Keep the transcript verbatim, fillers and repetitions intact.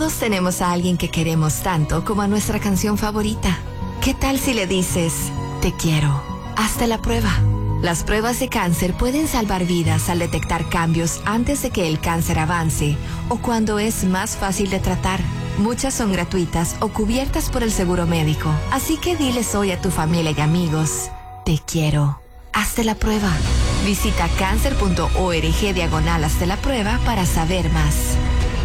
Todos tenemos a alguien que queremos tanto como a nuestra canción favorita. ¿Qué tal si le dices, te quiero? Hazte la prueba. Las pruebas de cáncer pueden salvar vidas al detectar cambios antes de que el cáncer avance o cuando es más fácil de tratar. Muchas son gratuitas o cubiertas por el seguro médico. Así que diles hoy a tu familia y amigos, te quiero. Hazte la prueba. Visita cáncer punto org diagonal hazte la prueba para saber más.